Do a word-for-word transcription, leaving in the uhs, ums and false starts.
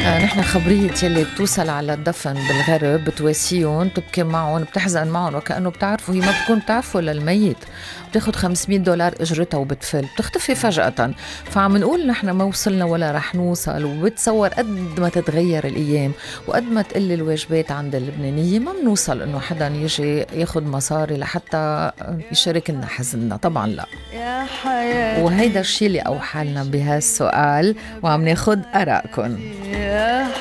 آه، نحن خبرية يلي بتوصل على الدفن بالغرب بتواسيهم، تبكي معهم، بتحزن معهم، وكأنه بتعرفوا، هي ما بتكون بتعرفوا للميت. بتاخد خمسمية دولار اجرتها وبتفل، بتختفي فجأة. فعم نقول نحن ما وصلنا ولا رح نوصل. وبتصور قد ما تتغير الأيام وقد ما تقل الواجبات عند اللبنانية، ما بنوصل إنه حدا يجي ياخد مصاري لحتى يشاركنا حزننا. طبعا لا. يا حياتي وهيدا الشي اللي أوحالنا بهالسؤال، وعم ناخد آرائكم. يا